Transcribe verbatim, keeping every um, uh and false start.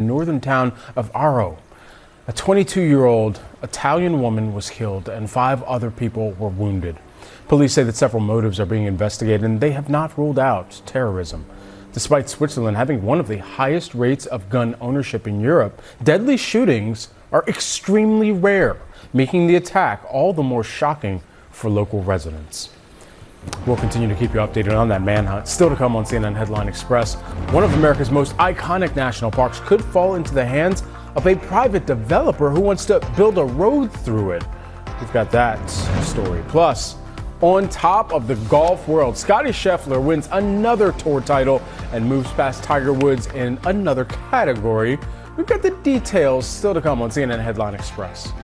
northern town of Aro. A twenty-two-year-old Italian woman was killed and five other people were wounded. Police say that several motives are being investigated and they have not ruled out terrorism. Despite Switzerland having one of the highest rates of gun ownership in Europe, deadly shootings are extremely rare, making the attack all the more shocking for local residents. We'll continue to keep you updated on that manhunt. Still to come on C N N Headline Express, one of America's most iconic national parks could fall into the hands of a private developer who wants to build a road through it. We've got that story. Plus, on top of the golf world, Scottie Scheffler wins another tour title and moves past Tiger Woods in another category. We've got the details still to come on C N N Headline Express.